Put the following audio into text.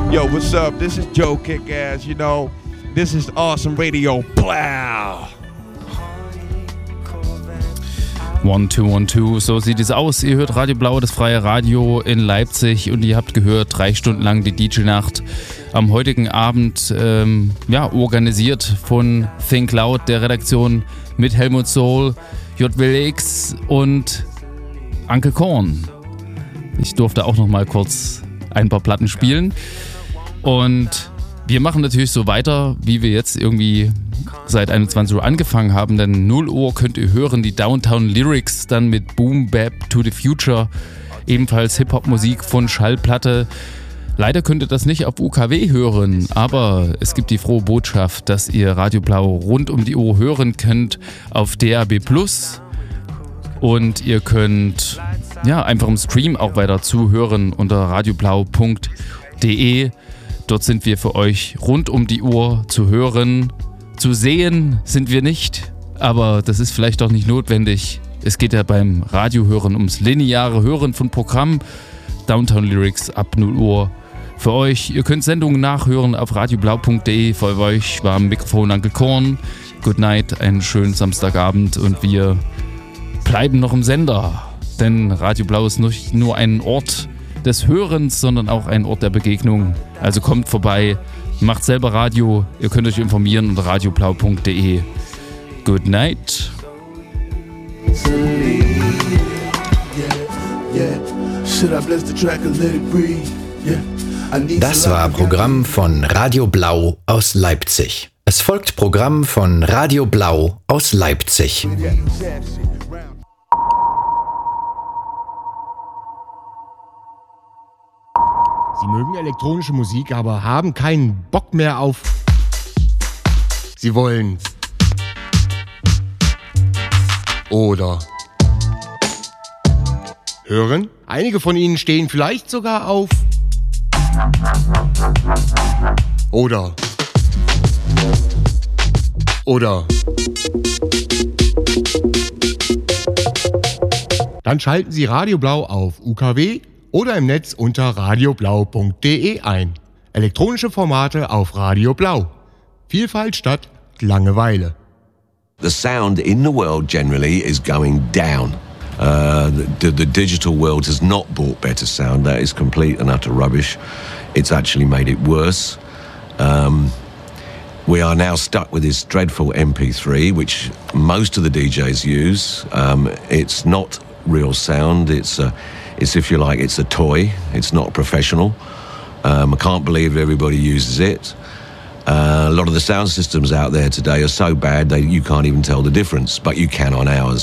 Yo, what's up? This is Joe Kickass, you know. This is awesome radio. Blah. 1, 2, 1, 2, so sieht es aus. Ihr hört Radio Blau, das freie Radio in Leipzig und ihr habt gehört, 3 Stunden lang die DJ-Nacht am heutigen Abend, organisiert von Think Loud, der Redaktion mit Helmut Soul, JWX und Uncle Korn. Ich durfte auch noch mal kurz ein paar Platten spielen und wir machen natürlich so weiter, wie wir jetzt irgendwie seit 21 Uhr angefangen haben, denn 0 Uhr könnt ihr hören die Downtown Lyrics, dann mit Boom Bap to the Future, ebenfalls Hip-Hop-Musik von Schallplatte. Leider könnt ihr das nicht auf UKW hören, aber es gibt die frohe Botschaft, dass ihr Radio Blau rund um die Uhr hören könnt auf DAB+. Und ihr könnt einfach im Stream auch weiter zuhören unter radioblau.de. Dort sind wir für euch rund um die Uhr zu hören. Zu sehen sind wir nicht, aber das ist vielleicht auch nicht notwendig. Es geht ja beim Radiohören ums lineare Hören von Programmen. Downtown Lyrics ab 0 Uhr für euch. Ihr könnt Sendungen nachhören auf radioblau.de. Für euch war am Mikrofon Uncle Korn. Good night, einen schönen Samstagabend und wir bleiben noch im Sender. Denn Radio Blau ist nicht nur ein Ort des Hörens, sondern auch ein Ort der Begegnung. Also kommt vorbei, macht selber Radio. Ihr könnt euch informieren unter radioblau.de. Good night. Das war Programm von Radio Blau aus Leipzig. Es folgt Programm von Radio Blau aus Leipzig. Sie mögen elektronische Musik, aber haben keinen Bock mehr auf... Sie wollen... Oder... hören? Einige von Ihnen stehen vielleicht sogar auf... Oder... Dann schalten Sie Radio Blau auf UKW oder im Netz unter radioblau.de ein. Elektronische Formate auf Radio Blau. Vielfalt statt Langeweile. The sound in the world generally is going down. The digital world has not brought better sound. That is complete and utter rubbish. It's actually made it worse. We are now stuck with this dreadful MP3, which most of the DJs use. It's not real sound. It's if you like, it's a toy. It's not professional. I can't believe everybody uses it. A lot of the sound systems out there today are so bad that you can't even tell the difference, but you can on ours.